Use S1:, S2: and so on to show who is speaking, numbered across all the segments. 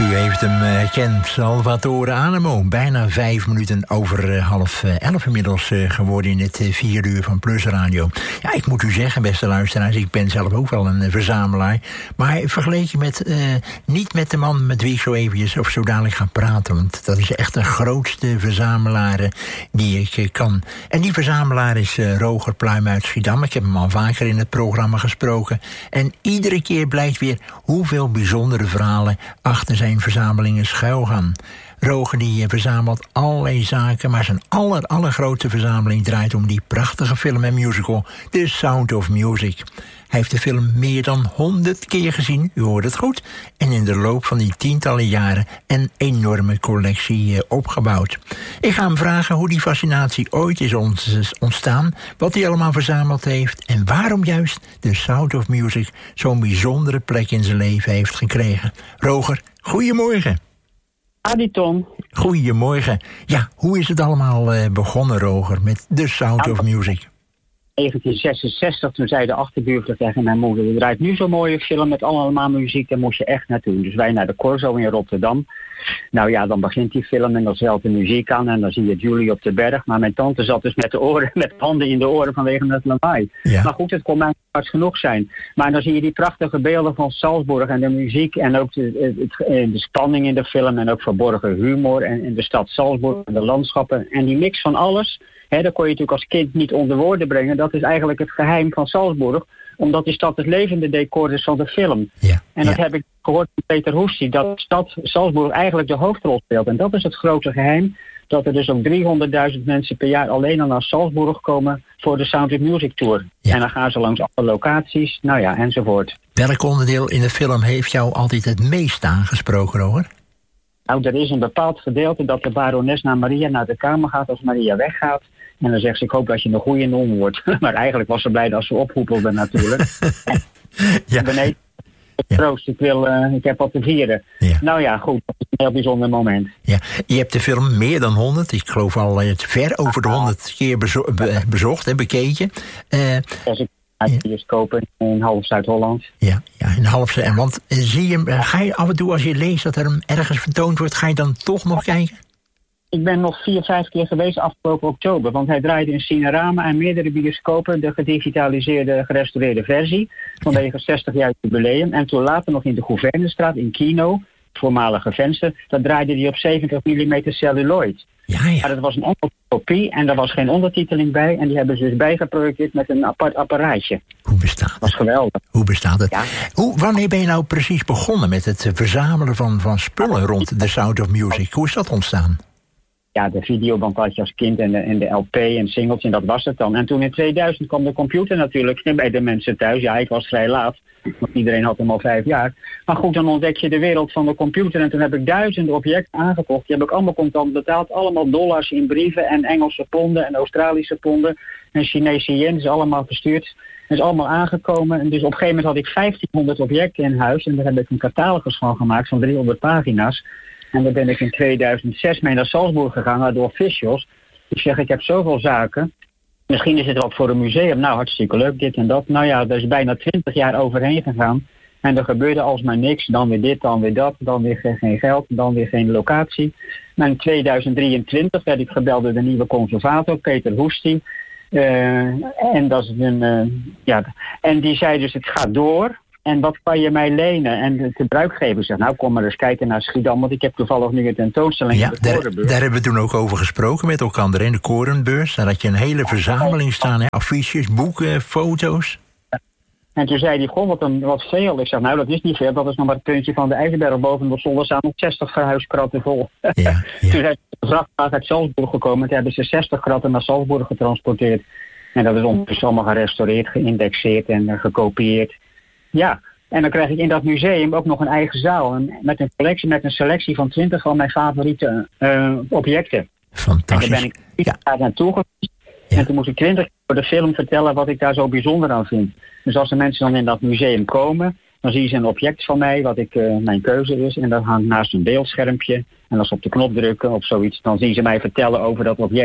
S1: U heeft hem herkend, Salvatore Adamo. Bijna 5 minuten over 10:30 inmiddels geworden in het 4 uur van Plus Radio. Ja, ik moet u zeggen, beste luisteraars, ik ben zelf ook wel een verzamelaar. Maar vergeleken met, niet met de man met wie ik zo eventjes of zo dadelijk ga praten. Want dat is echt de grootste verzamelaar die ik kan. En die verzamelaar is Roger Pluim uit Schiedam. Ik heb hem al vaker in het programma gesproken. En iedere keer blijkt weer hoeveel bijzondere verhalen achter zijn verzamelingen schuilgaan. Roger die verzamelt allerlei zaken, maar zijn allergrootste verzameling draait om die prachtige film en musical The Sound of Music. Hij heeft de film meer dan 100 keer gezien, u hoort het goed, en in de loop van die tientallen jaren een enorme collectie opgebouwd. Ik ga hem vragen hoe die fascinatie ooit is ontstaan, wat hij allemaal verzameld heeft en waarom juist The Sound of Music zo'n bijzondere plek in zijn leven heeft gekregen. Roger, goedemorgen.
S2: Adi Tom.
S1: Goedemorgen. Ja, hoe is het allemaal begonnen, Roger, met The Sound of Music?
S2: 1966, toen zei de achterbuurvrouw tegen mijn moeder: er draait nu zo'n mooie film met allemaal muziek, daar moest je echt naartoe. Dus wij naar de Corso in Rotterdam. Nou ja, dan begint die film en dan zwelt de muziek aan en dan zie je Julie op de berg. Maar mijn tante zat dus met handen in de oren vanwege het lawaai. Ja. Maar goed, het kon mij hard genoeg zijn. Maar dan zie je die prachtige beelden van Salzburg en de muziek en ook de spanning in de film en ook verborgen humor en de stad Salzburg en de landschappen. En die mix van alles, dat kon je natuurlijk als kind niet onder woorden brengen. Dat is eigenlijk het geheim van Salzburg, omdat die stad het levende decor is van de film. Ja, en dat heb ik gehoord van Peter Hoesti, dat de stad Salzburg eigenlijk de hoofdrol speelt. En dat is het grote geheim, dat er dus ook 300.000 mensen per jaar alleen al naar Salzburg komen voor de Sound of Music Tour. Ja. En dan gaan ze langs alle locaties, nou ja, enzovoort.
S1: Welk onderdeel in de film heeft jou altijd het meest aangesproken, Roger?
S2: Nou, er is een bepaald gedeelte dat de barones naar Maria naar de kamer gaat als Maria weggaat. En dan zegt ze: ik hoop dat je een goede non wordt. Maar eigenlijk was ze blij dat ze ophoepelde natuurlijk. Ja. Beneden, troost, ik heb wat te vieren. Ja. Nou ja, goed, dat is een heel bijzonder moment.
S1: Ja. Je hebt de film meer dan 100, ik geloof al ver over de 100 keer bezocht en bekeken.
S2: Als ik uit de bioscoop in half Zuid-Holland.
S1: Ja, in half Zuid. Want ga je af en toe als je leest dat er ergens vertoond wordt, ga je dan toch nog kijken?
S2: Ik ben nog 4-5 keer geweest afgelopen oktober, want hij draaide in Cinerama en meerdere bioscopen de gedigitaliseerde, gerestaureerde versie vanwege 60 jaar jubileum. En toen later nog in de Gouvernestraat in Kino, het voormalige venster, dat draaide hij op 70 mm celluloid. Ja. Maar dat was een andere kopie en daar was geen ondertiteling bij en die hebben ze dus bijgeprojecteerd met een apart apparaatje.
S1: Hoe bestaat het?
S2: Dat was geweldig.
S1: Hoe bestaat het? Ja. Wanneer ben je nou precies begonnen met het verzamelen van spullen rond The Sound of Music? Hoe is dat ontstaan?
S2: Ja, de videoband had je als kind en de LP en singles en dat was het dan. En toen in 2000 kwam de computer natuurlijk bij de mensen thuis. Ja, ik was vrij laat, want iedereen had hem al 5 jaar. Maar goed, dan ontdek je de wereld van de computer en toen heb ik duizenden objecten aangekocht. Die heb ik allemaal contant betaald. Allemaal dollars in brieven en Engelse ponden en Australische ponden en Chinese yen. Dat is allemaal verstuurd. Dat is allemaal aangekomen. En dus op een gegeven moment had ik 1500 objecten in huis en daar heb ik een catalogus van gemaakt van 300 pagina's. En daar ben ik in 2006 mee naar Salzburg gegaan, naar de officials. Ik zeg, ik heb zoveel zaken. Misschien is het wat voor een museum. Nou, hartstikke leuk, dit en dat. Nou ja, er is bijna 20 jaar overheen gegaan. En er gebeurde alsmaar niks. Dan weer dit, dan weer dat. Dan weer geen geld, dan weer geen locatie. Maar in 2023 werd ik gebeld door de nieuwe conservator, Peter Hoesti. En dat is en die zei dus, het gaat door. En wat kan je mij lenen? En de gebruikgever zegt, nou kom maar eens kijken naar Schiedam, want ik heb toevallig nu een tentoonstelling in de Korenbeurs.
S1: Daar hebben we toen ook over gesproken met elkaar in de Korenbeurs. Daar had je een hele verzameling staan, affiches, boeken, foto's.
S2: En toen zei hij, goh, wat veel. Ik zeg, nou dat is niet veel, dat is nog maar het puntje van de ijsberg boven. Er stonden staan nog 60 verhuiskratten vol. Ja. Toen zijn de vrachtwagen uit Salzburg gekomen, toen hebben ze 60 kratten naar Salzburg getransporteerd. En dat is ondertussen allemaal gerestaureerd, geïndexeerd en gekopieerd. Ja, en dan krijg ik in dat museum ook nog een eigen zaal. Met een collectie, met een selectie van 20 van mijn favoriete objecten.
S1: Fantastisch.
S2: En daar ben ik daar naartoe geweest. Ja. En toen moest ik 20 voor de film vertellen wat ik daar zo bijzonder aan vind. Dus als de mensen dan in dat museum komen, dan zien ze een object van mij, wat mijn keuze is. En dat hangt naast een beeldschermpje. En als ze op de knop drukken of zoiets, dan zien ze mij vertellen over dat object.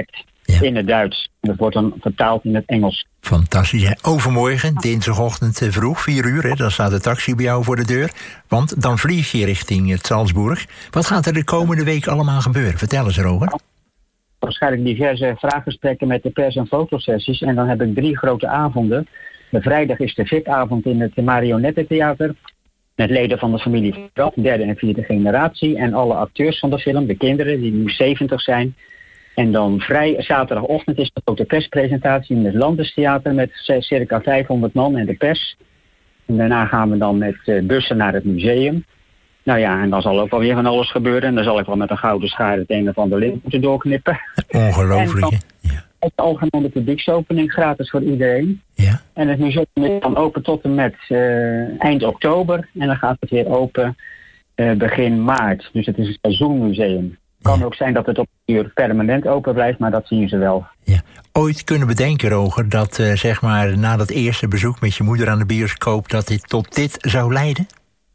S2: in het Duits. En dat wordt dan vertaald in het Engels.
S1: Fantastisch. Hè? Overmorgen, dinsdagochtend vroeg, 4 uur, dan staat de taxi bij jou voor de deur. Want dan vlieg je richting het Salzburg. Wat gaat er de komende week allemaal gebeuren? Vertel eens, Roger.
S2: Waarschijnlijk diverse vraaggesprekken met de pers en fotosessies. En dan heb ik 3 grote avonden. De vrijdag is de VIP-avond in het Marionettentheater. Met leden van de familie Trap, 3e en 4e generatie. En alle acteurs van de film, de kinderen die nu 70 zijn. En dan zaterdagochtend is de grote perspresentatie in het Landestheater met circa 500 man en de pers. En daarna gaan we dan met bussen naar het museum. Nou ja, en dan zal ook wel weer van alles gebeuren. En dan zal ik wel met een gouden schaar het een of ander lint moeten doorknippen.
S1: Ongelooflijk, hè? Ja.
S2: Het algemene publieksopening, gratis voor iedereen.
S1: Ja.
S2: En het museum is dan open tot en met eind oktober. En dan gaat het weer open begin maart. Dus het is een seizoenmuseum. Het kan ook zijn dat het op een uur permanent open blijft, maar dat zien ze wel.
S1: Ja. Ooit kunnen bedenken, Roger, dat zeg maar na dat eerste bezoek met je moeder aan de bioscoop, dat dit tot dit zou leiden?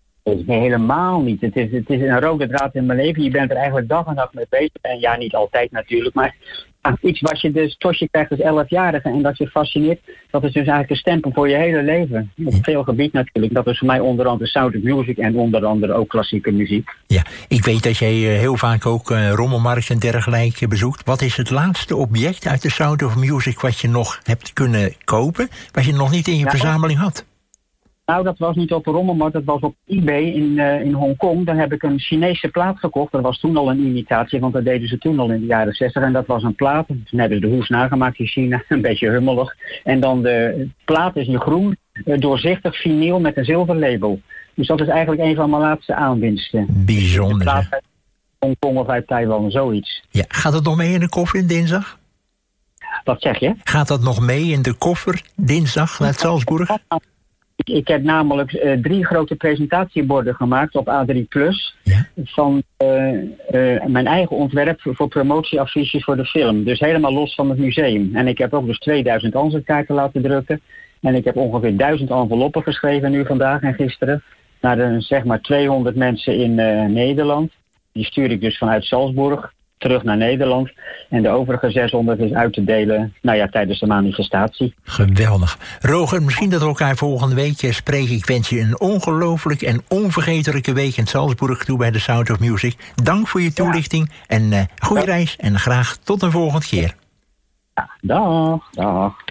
S2: Helemaal niet. Het is een rode draad in mijn leven. Je bent er eigenlijk dag en nacht mee bezig. En ja, niet altijd natuurlijk. Maar iets wat je dus tot je krijgt als 11-jarige en dat je fascineert, dat is dus eigenlijk een stempel voor je hele leven. Op veel gebied natuurlijk. Dat is voor mij onder andere Sound of Music en onder andere ook klassieke muziek.
S1: Ja, ik weet dat jij heel vaak ook rommelmarkt en dergelijke bezoekt. Wat is het laatste object uit de Sound of Music wat je nog hebt kunnen kopen, wat je nog niet in je verzameling had?
S2: Nou, dat was niet op de rommelmarkt, dat was op eBay in Hongkong. Daar heb ik een Chinese plaat gekocht. Dat was toen al een imitatie, want dat deden ze toen al in de jaren 60. En dat was een plaat. Toen hebben ze de hoes nagemaakt in China, een beetje hummelig. En dan de plaat is in groen, doorzichtig vinyl met een zilver label. Dus dat is eigenlijk een van mijn laatste aanwinsten.
S1: Bijzonder. De plaat
S2: uit Hongkong of uit Taiwan, zoiets.
S1: Ja, gaat het nog mee in de koffer in dinsdag?
S2: Wat zeg je?
S1: Gaat dat nog mee in de koffer dinsdag naar Salzburg?
S2: Ik heb namelijk 3 grote presentatieborden gemaakt op A3+. Ja? Van mijn eigen ontwerp voor promotieaffiches voor de film. Dus helemaal los van het museum. En ik heb ook dus 2000 ansichtkaarten laten drukken. En ik heb ongeveer 1000 enveloppen geschreven nu vandaag en gisteren. Naar zeg maar 200 mensen in Nederland. Die stuur ik dus vanuit Salzburg terug naar Nederland. En de overige 600 is uit te delen tijdens de manifestatie.
S1: Geweldig. Roger, misschien dat we elkaar volgende week spreken. Ik wens je een ongelooflijk en onvergetelijke week in Salzburg toe bij de Sound of Music. Dank voor je toelichting en goede reis en graag tot een volgende keer.
S2: Ja, dag.